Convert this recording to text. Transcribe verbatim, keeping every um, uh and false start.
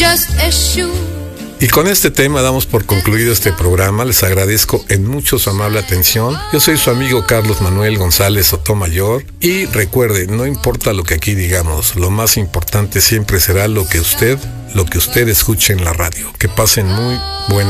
just as sure. Y con este tema damos por concluido este programa. Les agradezco en mucho su amable atención. Yo soy su amigo Carlos Manuel González Sotomayor. Y recuerde, no importa lo que aquí digamos, lo más importante siempre será lo que usted, lo que usted escuche en la radio. Que pasen muy buenas